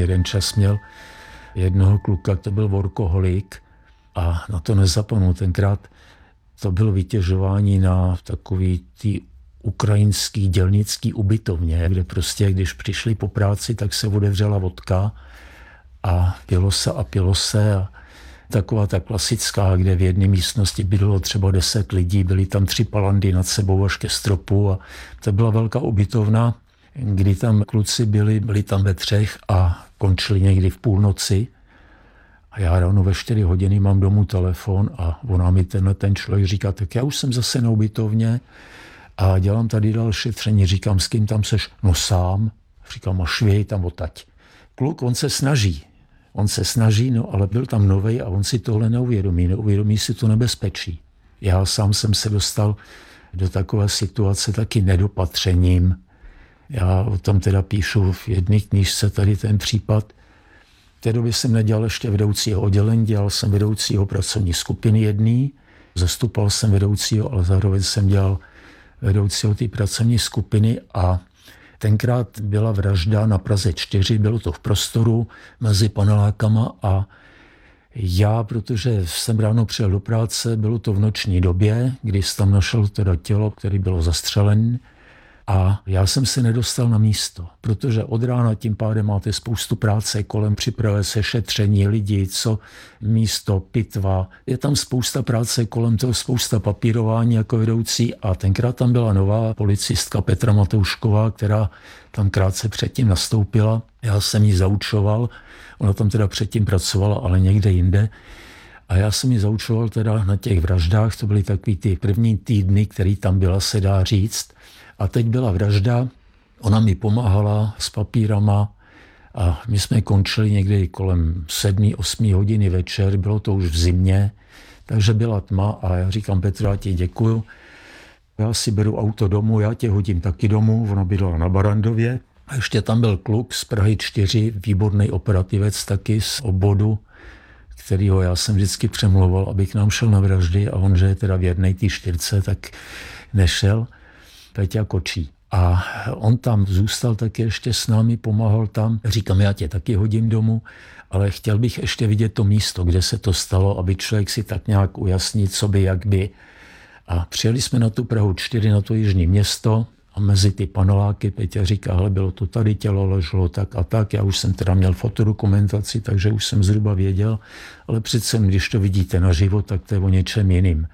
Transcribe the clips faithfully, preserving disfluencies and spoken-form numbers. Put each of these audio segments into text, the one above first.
jeden čas měl jednoho kluka, to byl workoholik a na to nezapomenu. Tenkrát to bylo vytěžování na takový ty ukrajinský dělnický ubytovně, kde prostě, když přišli po práci, tak se otevřela vodka a pilo se a pilo se a taková ta klasická, kde v jedné místnosti bydlelo třeba deset lidí, byly tam tři palandy nad sebou až ke stropu a to byla velká ubytovna, kdy tam kluci byli, byli tam ve třech a končili někdy v půlnoci. A já ráno ve čtyři hodiny mám domů telefon a ona mi tenhle ten člověk říká, tak já už jsem zase na ubytovně a dělám tady dál šetření. Říkám, s kým tam seš? No sám. Říkám, a švěj tam odtať. Kluk, on se snaží. On se snaží, no ale byl tam novej a on si tohle neuvědomí. Neuvědomí si to nebezpečí. Já sám jsem se dostal do takové situace taky nedopatřením. Já o tom teda píšu v jedné knížce tady ten případ. V té době jsem nedělal ještě vedoucího oddělení, dělal jsem vedoucího pracovní skupiny jedný, zastupal jsem vedoucího, ale zároveň jsem dělal vedoucího té pracovní skupiny a tenkrát byla vražda na Praze čtyři, bylo to v Prostoru mezi panelákama a já, protože jsem ráno přijel do práce, bylo to v noční době, kdy jsem tam našel teda tělo, které bylo zastřelené. A já jsem se nedostal na místo, protože od rána tím pádem máte spoustu práce kolem, připravuje se šetření lidí, co místo, pitva. Je tam spousta práce kolem toho, spousta papírování jako vedoucí a tenkrát tam byla nová policistka Petra Matoušková, která tam krátce předtím nastoupila. Já jsem ji zaučoval, ona tam teda předtím pracovala, ale někde jinde. A já jsem ji zaučoval teda na těch vraždách, to byly takový ty první týdny, který tam byla, se dá říct. A teď byla vražda, ona mi pomáhala s papírama a my jsme končili někdy kolem sedmi, osmi hodiny večer, bylo to už v zimě, takže byla tma a já říkám, Petro, já ti děkuju. Já si beru auto domů, já tě hodím taky domů, ona bydlela na Barandově. A ještě tam byl kluk z Prahy čtyři, výborný operativec taky z obvodu, kterýho já jsem vždycky přemlouval, aby k nám šel na vraždy a on, že je teda věrnej té čtyřce, tak nešel. Peťa Kočí. A on tam zůstal taky ještě s námi, pomáhal tam. Říkám, já tě taky hodím domů, ale chtěl bych ještě vidět to místo, kde se to stalo, aby člověk si tak nějak ujasnil, co by, jak by. A přijeli jsme na tu Prahu čtyři, na to jižní město a mezi ty paneláky Peťa říká, hele, bylo to tady, tělo leželo tak a tak. Já už jsem teda měl fotodokumentaci, takže už jsem zhruba věděl, ale přece, když to vidíte naživo, tak to je o něčem jiným.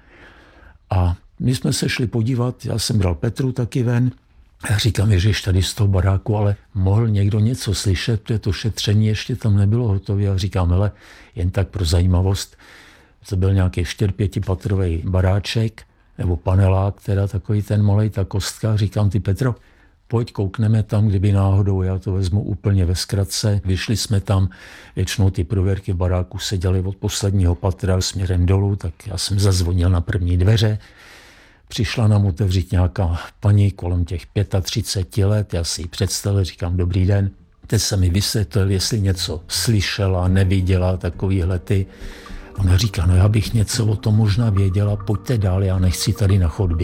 A my jsme se šli podívat, já jsem bral Petru taky ven. Já říkám, ježiš, tady z toho baráku, ale mohl někdo něco slyšet, protože to šetření ještě tam nebylo hotové. Já říkám, hele, jen tak pro zajímavost, to byl nějaký čtyř, pětipatrový baráček, nebo panelák, teda takový ten malej, ta kostka. Říkám, ty Petro, pojď, koukneme tam, kdyby náhodou, já to vezmu úplně ve zkratce. Vyšli jsme tam, většinou ty prověrky v baráku se dělaly od posledního patra směrem dolů, tak já jsem zazvonil na první dveře. Přišla nám otevřít nějaká paní kolem těch třicet pět let, já si ji představil, říkám, dobrý den. Teď se mi vysvětlil, jestli něco slyšela, neviděla, takovýhle ty. Ona říká, no já bych něco o tom možná věděla, pojďte dál, já nechci tady na chodbě.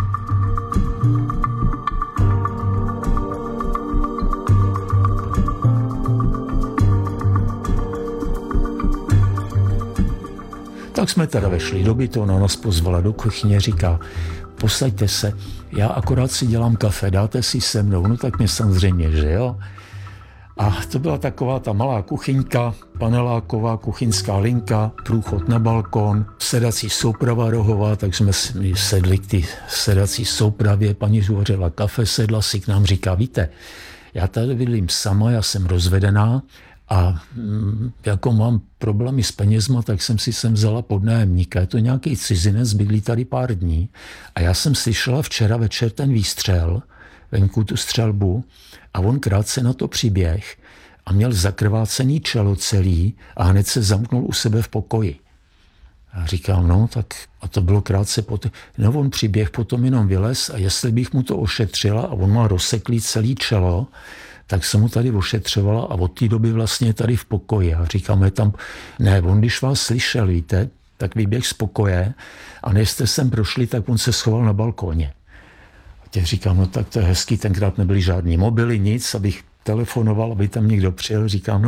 Tak jsme teda vešli do bytu, ona nás pozvala do kuchyně, říká, posaďte se, já akorát si dělám kafe, dáte si se mnou, no tak mě samozřejmě, že jo. A to byla taková ta malá kuchyňka, paneláková kuchyňská linka, průchod na balkon, sedací souprava rohová, tak jsme sedli k ty sedací soupravě, paní zvařila kafe, sedla si k nám, říká, víte, já tady bydlím sama, já jsem rozvedená, a jako mám problémy s penězma, tak jsem si sem vzala podnájemníka. Je to nějaký cizinec, bydlí tady pár dní. A já jsem slyšela včera večer ten výstřel, venku tu střelbu, a on krátce na to přiběh a měl zakrvácený čelo celý a hned se zamknul u sebe v pokoji. A říkám, no tak, a to bylo krátce potom. No on přiběh, potom jenom vylez a jestli bych mu to ošetřila a on má rozseklý celý čelo, tak jsem mu tady ošetřovala a od té doby vlastně tady v pokoji. A říkáme tam, ne, on když vás slyšel, víte, tak vyběh z pokoje a než jste sem prošli, tak on se schoval na balkóně. A teď říkám, no tak to je hezký, tenkrát nebyly žádný mobily, nic, abych telefonoval, aby tam někdo přijel, říkám, no